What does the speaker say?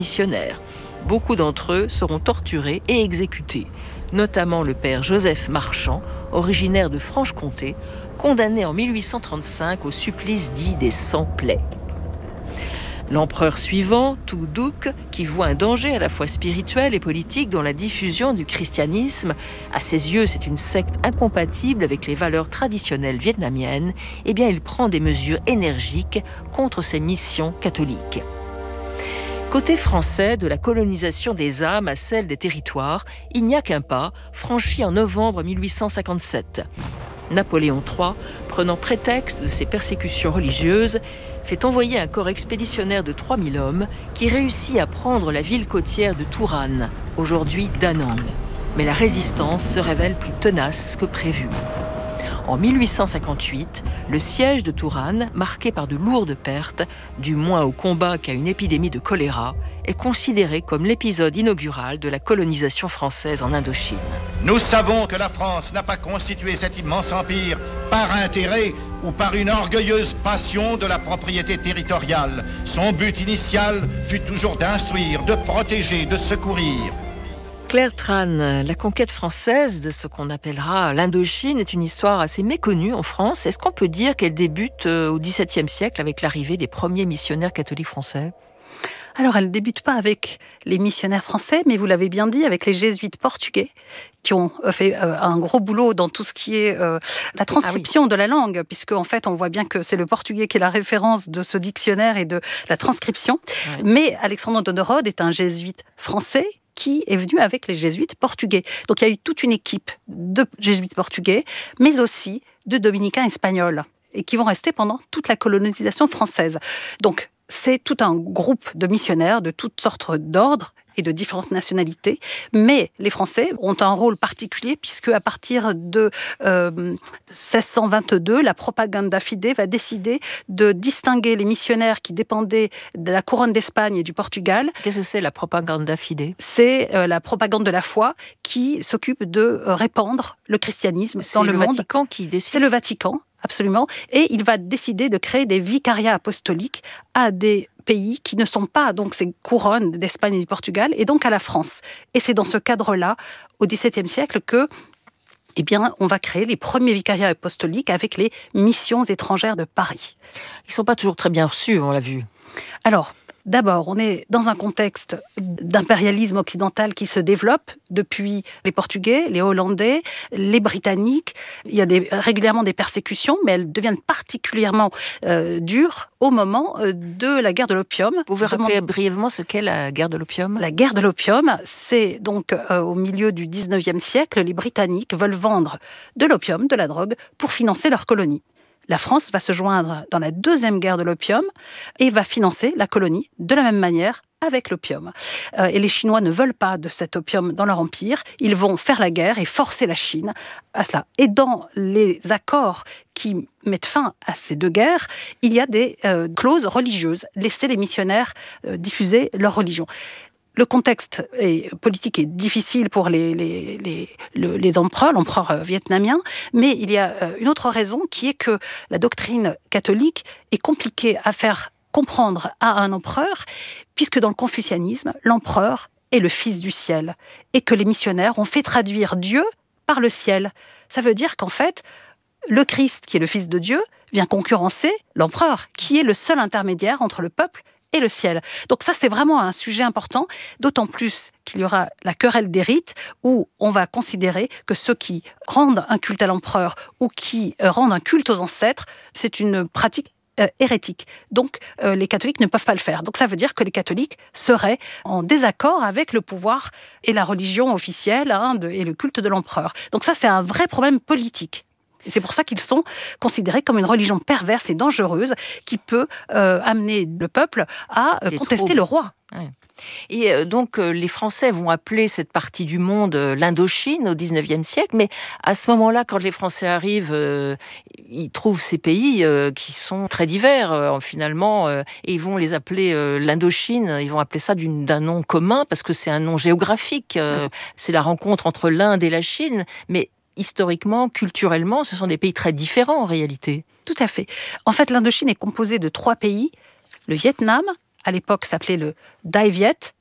missionnaires. Beaucoup d'entre eux seront torturés et exécutés, notamment le père Joseph Marchand, originaire de Franche-Comté, condamné en 1835 au supplice dit des 100 plaies. L'empereur suivant, Thu-Duc, qui voit un danger à la fois spirituel et politique dans la diffusion du christianisme, à ses yeux c'est une secte incompatible avec les valeurs traditionnelles vietnamiennes, eh bien il prend des mesures énergiques contre ces missions catholiques. Côté français, de la colonisation des âmes à celle des territoires, il n'y a qu'un pas, franchi en novembre 1857. Napoléon III, prenant prétexte de ses persécutions religieuses, fait envoyer un corps expéditionnaire de 3000 hommes qui réussit à prendre la ville côtière de Touran, aujourd'hui Da Nang. Mais la résistance se révèle plus tenace que prévu. En 1858, le siège de Touran, marqué par de lourdes pertes, du moins au combat qu'à une épidémie de choléra, est considéré comme l'épisode inaugural de la colonisation française en Indochine. Nous savons que la France n'a pas constitué cet immense empire par intérêt ou par une orgueilleuse passion de la propriété territoriale. Son but initial fut toujours d'instruire, de protéger, de secourir. Claire Tran, la conquête française de ce qu'on appellera l'Indochine est une histoire assez méconnue en France. Est-ce qu'on peut dire qu'elle débute au XVIIe siècle avec l'arrivée des premiers missionnaires catholiques français ? Alors, elle ne débute pas avec les missionnaires français, mais vous l'avez bien dit, avec les jésuites portugais, qui ont fait un gros boulot dans tout ce qui est la transcription de la langue, puisque en fait, on voit bien que c'est le portugais qui est la référence de ce dictionnaire et de la transcription. Ouais. Mais Alexandre de Nerode est un jésuite français qui est venu avec les jésuites portugais. Donc, il y a eu toute une équipe de jésuites portugais, mais aussi de dominicains espagnols, et qui vont rester pendant toute la colonisation française. Donc, c'est tout un groupe de missionnaires de toutes sortes d'ordres et de différentes nationalités. Mais les Français ont un rôle particulier puisque à partir de 1622, la Propaganda Fide va décider de distinguer les missionnaires qui dépendaient de la couronne d'Espagne et du Portugal. Qu'est-ce que c'est la Propaganda Fide ? C'est la propagande de la foi qui s'occupe de répandre le christianisme dans le monde. C'est le Vatican qui décide ? C'est le Vatican. Absolument. Et il va décider de créer des vicariats apostoliques à des pays qui ne sont pas donc ces couronnes d'Espagne et du Portugal, et donc à la France. Et c'est dans ce cadre-là, au XVIIe siècle, que eh bien, on va créer les premiers vicariats apostoliques avec les missions étrangères de Paris. Ils ne sont pas toujours très bien reçus, on l'a vu. Alors, d'abord, on est dans un contexte d'impérialisme occidental qui se développe depuis les Portugais, les Hollandais, les Britanniques. Il y a régulièrement des persécutions, mais elles deviennent particulièrement dures au moment de la guerre de l'opium. Vous pouvez rappeler brièvement ce qu'est la guerre de l'opium ? La guerre de l'opium, c'est donc au milieu du 19e siècle, les Britanniques veulent vendre de l'opium, de la drogue, pour financer leur colonie. La France va se joindre dans la deuxième guerre de l'opium et va financer la colonie de la même manière avec l'opium. Et les Chinois ne veulent pas de cet opium dans leur empire. Ils vont faire la guerre et forcer la Chine à cela. Et dans les accords qui mettent fin à ces deux guerres, il y a des clauses religieuses. Laisser les missionnaires diffuser leur religion. Le contexte politique est difficile pour les empereurs, l'empereur vietnamien, mais il y a une autre raison qui est que la doctrine catholique est compliquée à faire comprendre à un empereur, puisque dans le confucianisme, l'empereur est le fils du ciel, et que les missionnaires ont fait traduire Dieu par le ciel. Ça veut dire qu'en fait, le Christ, qui est le fils de Dieu, vient concurrencer l'empereur, qui est le seul intermédiaire entre le peuple et le ciel. Donc ça, c'est vraiment un sujet important, d'autant plus qu'il y aura la querelle des rites, où on va considérer que ceux qui rendent un culte à l'empereur ou qui rendent un culte aux ancêtres, c'est une pratique hérétique. Donc, les catholiques ne peuvent pas le faire. Donc, ça veut dire que les catholiques seraient en désaccord avec le pouvoir et la religion officielle et le culte de l'empereur. Donc ça, c'est un vrai problème politique. Et c'est pour ça qu'ils sont considérés comme une religion perverse et dangereuse qui peut amener le peuple à contester le roi. Ouais. Et donc, les Français vont appeler cette partie du monde l'Indochine au XIXe siècle, mais à ce moment-là, quand les Français arrivent, ils trouvent ces pays qui sont très divers, finalement, et ils vont les appeler l'Indochine, ils vont appeler ça d'un nom commun, parce que c'est un nom géographique, c'est la rencontre entre l'Inde et la Chine, mais historiquement, culturellement, ce sont des pays très différents en réalité. Tout à fait. En fait, l'Indochine est composée de 3 pays, le Vietnam, à l'époque s'appelait le Dai Viet,